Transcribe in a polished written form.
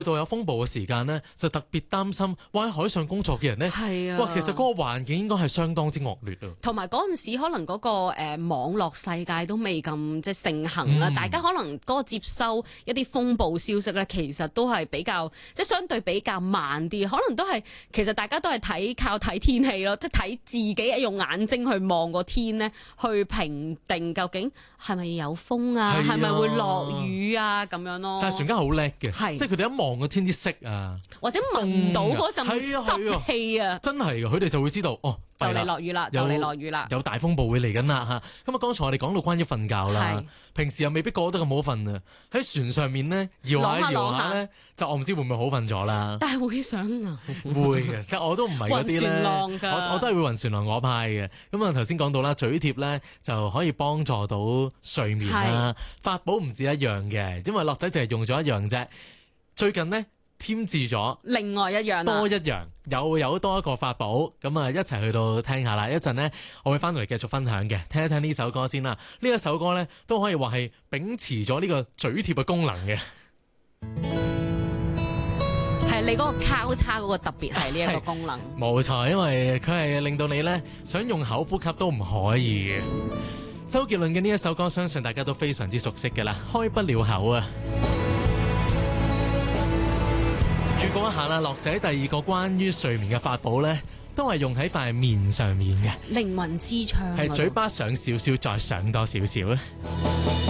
到有風暴嘅時間呢，就特別擔心，哇！喺海上工作嘅人呢， 係啊， 哇！其實嗰個環境應該係相當之惡劣啊。 同埋嗰陣時可能嗰個網絡世界都未咁即係盛行啦，大家可能嗰個接收一啲風暴消息咧，其實都係比較即係相對比較慢啲，可能都係其實大家都係靠睇天氣咯，即係睇自己用眼睛去望個天咧，去評定究竟係咪有風啊，係咪會落雨啊咁樣咯。 但係船家好叻嘅， 係即係佢哋一望個天啲色啊， 或者聞到嗰陣濕氣啊， 真係嘅，佢哋就會知道哦， 就嚟落雨啦，就嚟落雨啦， 有大風暴會嚟緊啦嚇。咁啊，剛才我哋講到關於瞓覺啦，平時又未必過得咁好瞓啊。喺船上面咧搖下搖下咧，就我唔知會唔會好瞓咗啦。 但係會想啊， 會嘅，即係我都唔係嗰啲咧，我都係會暈船浪嗰派嘅。咁啊頭先講到啦，嘴貼咧就可以幫助到睡眠啦。法寶唔止一樣嘅，因為樂仔淨係用咗一樣啫。最近呢，添置咗另外一樣， 多一樣，有多一個法寶，咁啊一齊去到聽下啦。一陣呢，我會翻到嚟繼續分享嘅，聽一聽呢首歌先啦。呢一首歌呢，都可以話係秉持咗呢個嘴貼嘅功能嘅。 係你嗰個交叉嗰個特別係呢一個功能。 冇錯，因為佢係令到你呢想用口呼吸都唔可以嘅。周杰倫嘅呢一首歌，相信大家都非常之熟悉嘅啦，開不了口啊！預告一下啦，樂仔第二個關於睡眠嘅法寶咧，都係用喺塊面上面嘅， 靈魂之窗， 係嘴巴上少少，再上多少少啊！